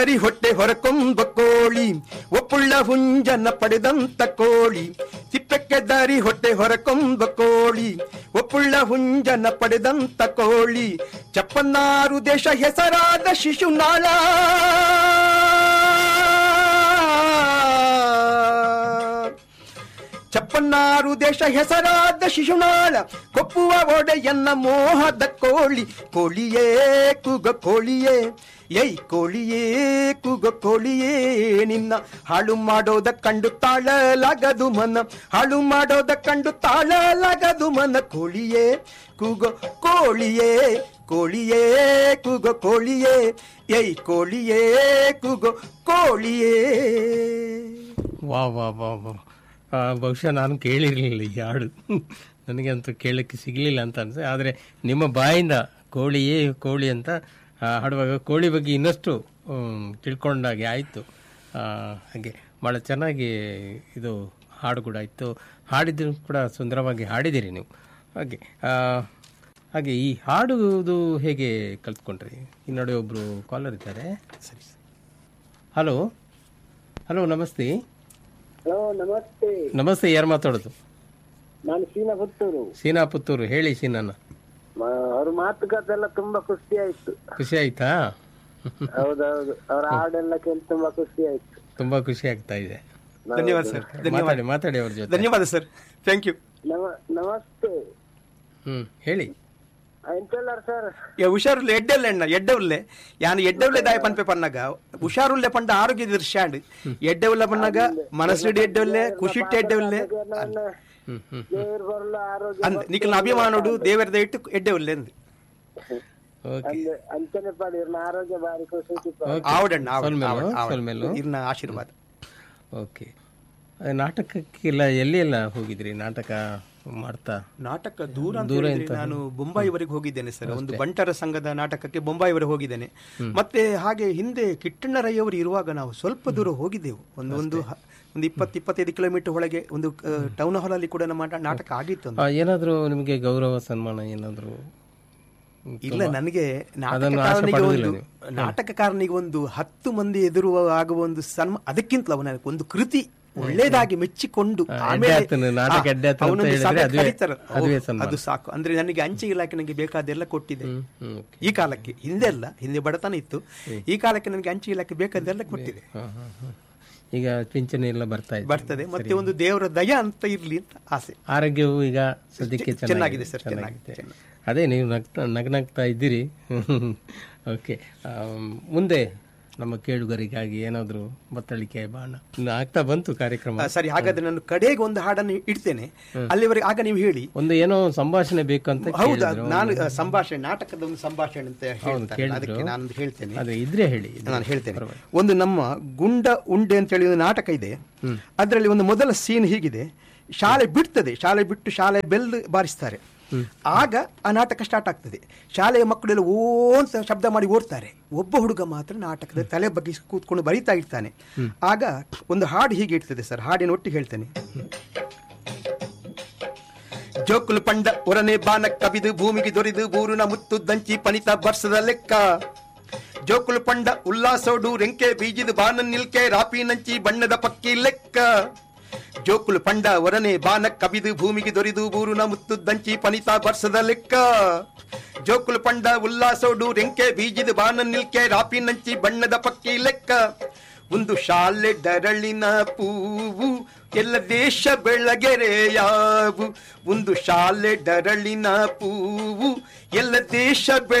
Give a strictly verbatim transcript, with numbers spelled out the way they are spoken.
ಸರಿ ಹೊಟ್ಟೆ ಹೊರಕೊಂಬ ಕೋಳಿ ಒಪ್ಪುಳ್ಳ ಹುಂಜನ ಪಡೆದಂತ ಕೋಳಿ ತಿಪ್ಪಕ್ಕೆ ದಾರಿ ಹೊಟ್ಟೆ ಹೊರಕೊಂಬ ಕೋಳಿ ಒಪ್ಪುಳ್ಳ ಹುಂಜನ ಪಡೆದಂತ ಕೋಳಿ ಚಪ್ಪನ್ನಾರು ದೇಶ ಹೆಸರಾದ ಶಿಶುನಾಳ ಚಪ್ಪನ್ನಾರು ದೇಶ ಹೆಸರಾದ ಶಿಶುನಾಳ ಕೊಪ್ಪುವ ಒಡೆಯನ್ನ ಮೋಹದ ಕೋಳಿ ಕೋಳಿಯೇ ಕೂಗ ಕೋಳಿಯೇ ಏಯ್ ಕೋಳಿಯೇ ಕೂಗ ಕೋಳಿಯೇ ನಿನ್ನ ಹಾಳು ಮಾಡೋದ ಕಂಡು ತಾಳಲಾಗದು ಮನ ಹಾಳು ಮಾಡೋದ ಕಂಡು ತಾಳಲಾಗದು ಮನ ಕೋಳಿಯೇ ಕೂಗ ಕೋಳಿಯೇ ಕೋಳಿಯೇ ಕೂಗ ಕೋಳಿಯೇ ಏಯ್ ಕೋಳಿಯೇ ಕೂಗ ಕೋಳಿಯೇ. ವಾ ವಾ ವಾ ವಾ ಬಹುಶಃ ನಾನು ಕೇಳಿರಲಿಲ್ಲ ಈ ಹಾಡು, ನನಗಂತೂ ಕೇಳಕ್ಕೆ ಸಿಗಲಿಲ್ಲ ಅಂತ ಅನ್ಸೆ. ಆದರೆ ನಿಮ್ಮ ಬಾಯಿಂದ ಕೋಳಿಯೇ ಕೋಳಿ ಅಂತ ಹಾಡುವಾಗ ಕೋಳಿ ಬಗ್ಗೆ ಇನ್ನಷ್ಟು ತಿಳ್ಕೊಂಡಾಗೆ ಆಯಿತು. ಹಾಗೆ ಭಾಳ ಚೆನ್ನಾಗಿ ಇದು ಹಾಡು ಕೂಡ ಇತ್ತು, ಹಾಡಿದ್ರು ಕೂಡ ಸುಂದರವಾಗಿ ಹಾಡಿದ್ದೀರಿ ನೀವು. ಹಾಗೆ ಹಾಗೆ ಈ ಹಾಡುವುದು ಹೇಗೆ ಕಲ್ತ್ಕೊಂಡ್ರಿ? ಈ ನಡುವೆ ಒಬ್ಬರು ಕಾಲರ್ ಇದ್ದಾರೆ. ಸರಿ, ಹಲೋ ಹಲೋ ನಮಸ್ತೆ. ಹಲೋ ನಮಸ್ತೆ. ನಮಸ್ತೆ, ಯಾರು ಮಾತಾಡೋದು? ನಾನು ಸೀನಾ ಪುತ್ತೂರು. ಸೀನಾ ಪುತ್ತೂರು, ಹೇಳಿ ಸೀನಾನ. ಅವ್ರ ಮಾತುಕತೆ ಎಲ್ಲ ತುಂಬಾ ಖುಷಿ ಆಯ್ತು. ಖುಷಿ ಆಯ್ತಾ? ಹೌದೌದು, ಅವ್ರ ಹಾಡೆಲ್ಲ ಕೇಳಿ ತುಂಬಾ ಖುಷಿ ಆಯ್ತು. ತುಂಬಾ ಖುಷಿ ಆಗ್ತಾ ಇದೆ. ಧನ್ಯವಾದ ಸರ್. ಮಾತಾಡಿ ಮಾತಾಡಿ ಅವ್ರ ಜೊತೆ. ಧನ್ಯವಾದ ಸರ್, ಥ್ಯಾಂಕ್ ಯು. ನಮಸ್ತೆ. ಹ್ಮ್ ಹೇಳಿ. ಎಂತೆಲ್ಲರ್ ಸರ್? ಹುಷಾರುಲ್ಲೆ ಎಡ್ಡೆಲ್ಲ ಎಣ್ಣ ಎಡ್ಡೆವುಲ್ಲೆ ಯಾನು ಎಡ್ಡೆವುಲ್ಲೆ ದಾಯ ಪನ್ಪೆ ಪನ್ನಗ ಹುಷಾರುಲ್ಲೆ ಪಂಡ ಆರೋಗ್ಯ ದೃಶ್ಯಾಂಡ್ ಎಡ್ಡೆವುಲ್ಲ ಪನ್ನಗ ಮನಸ್ಸಿಡಿ ಎಡ್ಡೆವುಲ್ಲೆ ಖುಷಿಟ್ಟು ಎಡ್ಡೆವುಲ್ಲೆ ಅಂದ್ ನಿಖಿಲ್ನ ಅಭಿಮಾನೋಡು ದೇವರದ ಇಟ್ಟು ಎಡ್ಡೆವುಲ್ಲೆ ಅಂದ್ ಅಂಚನೆ ಪಾಡಿರ್ನ ಆರೋಗ್ಯ ಬಾರಿ ಖುಷಿ ಆವಡಣ್ಣ ಇರ್ನ ಆಶೀರ್ವಾದ. ಓಕೆ, ನಾಟಕಕ್ಕೆಲ್ಲ ಎಲ್ಲಿ ಎಲ್ಲ ಹೋಗಿದ್ರಿ? ನಾಟಕ ಮಾಡ್ತಾ ನಾಟಕ ದೂರ ದೂರ ನಾನು ಬೊಂಬಾಯಿವರೆಗೆ ಹೋಗಿದ್ದೇನೆ ಸರ್. ಒಂದು ಬಂಟರ ಸಂಘದ ನಾಟಕಕ್ಕೆ ಬೊಂಬಾಯಿವರೆಗೆ ಹೋಗಿದ್ದೇನೆ. ಮತ್ತೆ ಹಾಗೆ ಹಿಂದೆ ಕಿಟ್ಟಣ್ಣರಯ್ಯವರು ಇರುವಾಗ ನಾವು ಸ್ವಲ್ಪ ದೂರ ಹೋಗಿದ್ದೆವು. ಒಂದು ಒಂದು ಒಂದು ಇಪ್ಪತ್ತು ಇಪ್ಪತ್ತೈದು ಕಿಲೋಮೀಟರ್ ಒಳಗೆ ಒಂದು ಟೌನ್ ಹಾಲ್ ಅಲ್ಲಿ ಕೂಡ ನಮ್ಮ ನಾಟಕ ಆಗಿತ್ತು. ಏನಾದ್ರು ನಿಮಗೆ ಗೌರವ ಸನ್ಮಾನ ಏನಾದ್ರು? ಇಲ್ಲ, ನನಗೆ ನಾಟಕಕಾರನಿಗೆ ಒಂದು ನಾಟಕಕಾರನಿಗೆ ಒಂದು ಹತ್ತು ಮಂದಿ ಎದುರು ಆಗುವ ಒಂದು ಸನ್ಮಾನ, ಅದಕ್ಕಿಂತಲೂ ನನಗೆ ಒಂದು ಕೃತಿ ಒಳ್ಳೇದಾಗಿ ಮೆಚ್ಚಿಕೊಂಡು ಅದು ಸಾಕು. ಅಂದ್ರೆ ನನಗೆ ಅಂಚೆ ಇಲಾಖೆ ನನಗೆ ಬೇಕಾದೆಲ್ಲ ಕೊಟ್ಟಿದೆ ಈ ಕಾಲಕ್ಕೆ. ಹಿಂದೆ ಅಲ್ಲ, ಹಿಂದೆ ಬಡತನ ಇತ್ತು, ಈ ಕಾಲಕ್ಕೆ ನನಗೆ ಅಂಚೆ ಇಲಾಖೆ ಬೇಕಾದೆಲ್ಲ ಕೊಟ್ಟಿದೆ. ಈಗ ಪಿಂಚಣಿ ಎಲ್ಲ ಬರ್ತಾ ಇದೆ ಬರ್ತದೆ. ಮತ್ತೆ ಒಂದು ದೇವರ ದಯ ಅಂತ ಇರ್ಲಿ ಅಂತ ಆಸೆ. ಆರೋಗ್ಯವು ಈಗ ಸದ್ಯಕ್ಕೆ ಚೆನ್ನಾಗಿದೆ ಸರ್, ಚೆನ್ನಾಗಿದೆ. ಅದೇ ನೀವು ನಗ್ತಾ ನಗ್ನಗ್ತಾ ಇದ್ದೀರಿ. ಓಕೆ, ಮುಂದೆ ನಮ್ಮ ಕೇಳುಗರಿಗಾಗಿ ಏನಾದ್ರು ಬತ್ತಳಿಕೆ ಬಾಣ ಆಗ್ತಾ ಬಂತು ಕಾರ್ಯಕ್ರಮ. ಸರಿ, ಹಾಗಾದ್ರೆ ನಾನು ಕಡೆಗೆ ಒಂದು ಹಾಡನ್ನು ಇಡ್ತೇನೆ, ಅಲ್ಲಿವರೆಗೆ ಆಗ ನೀವು ಹೇಳಿ. ಒಂದು ಏನೋ ಸಂಭಾಷಣೆ ಬೇಕಂತ. ಹೌದಾ, ನಾನು ಸಂಭಾಷಣೆ, ನಾಟಕದ ಒಂದು ಸಂಭಾಷಣೆ ಅಂತ ಅದಕ್ಕೆ ನಾನು ಹೇಳ್ತೇನೆ. ಅದೇ ಇದ್ರೆ ಹೇಳಿ, ನಾನು ಹೇಳ್ತೇನೆ. ಒಂದು ನಮ್ಮ ಗುಂಡ ಉಂಡೆ ಅಂತ ಹೇಳಿ ಒಂದು ನಾಟಕ ಇದೆ. ಅದರಲ್ಲಿ ಒಂದು ಮೊದಲ ಸೀನ್ ಹೀಗಿದೆ. ಶಾಲೆ ಬಿಡ್ತದೆ, ಶಾಲೆ ಬಿಟ್ಟು ಶಾಲೆ ಬೆಲ್ ಬಾರಿಸ್ತಾರೆ. ಆಗ ಆ ನಾಟಕ ಸ್ಟಾರ್ಟ್ ಆಗ್ತದೆ. ಶಾಲೆಯ ಮಕ್ಕಳೆಲ್ಲ ಓ ಅಂತ ಶಬ್ದ ಮಾಡಿ ಓಡ್ತಾರೆ. ಒಬ್ಬ ಹುಡುಗ ಮಾತ್ರ ನಾಟಕದ ತಲೆ ಬಗ್ಗೆ ಕೂತ್ಕೊಂಡು ಬರೀತಾ ಇರ್ತಾನೆ. ಆಗ ಒಂದು ಹಾಡು ಹೀಗೆ ಇರ್ತದೆ ಸರ್, ಹಾಡಿನ ಒಟ್ಟಿಗೆ ಹೇಳ್ತೇನೆ. ಜೋಕುಲು ಪಂಡ ಒರನೆ ಬಾನ ಕವಿದು ಭೂಮಿಗೆ ದೊರೆದು ಬೂರುನ ಮುತ್ತು ದಂಚಿ ಪನಿತ ಬರ್ಸದ ಲೆಕ್ಕ. ಜೋಕುಲು ಪಂಡ ಉಲ್ಲಾಸೋಡು ರೆಂಕೆ ಬೀಜಿದ ಬಾನ ನಿಲ್ಕೆ ರಾಪಿ ನಂಚಿ ಬಣ್ಣದ ಪಕ್ಕಿ ಲೆಕ್ಕ. ಜೋಕುಲು ಪಂಡ ಒರನೆ ಬಾನ ಕವಿದು ಭೂಮಿಗೆ ದೊರೆದು ಬೂರುನ ಮುತ್ತು ದಂಚಿ ಪನಿತಾ ಬರ್ಸದ ಲೆಕ್ಕ. ಜೋಕುಲು ಪಂಡ ಉಲ್ಲಾಸೋಡು ರೆಂಕೆ ಬೀಜಿದ ಬಾನ ನಿಲ್ಕೆ ರಾಪಿ ನಂಚಿ ಬಣ್ಣದ ಪಕ್ಕಿ ಲೆಕ್ಕ. ಒಂದು ಶಾಲೆ ಡರಳಿನ ಪೂವು ಎಲ್ಲ ದೇಶ ಬೆಳಗೆರೆಯಾವು. ಒಂದು ಶಾಲೆ ಡರಳಿನ ಪೂವು ಎಲ್ಲ ದೇಶ ಬೆಳ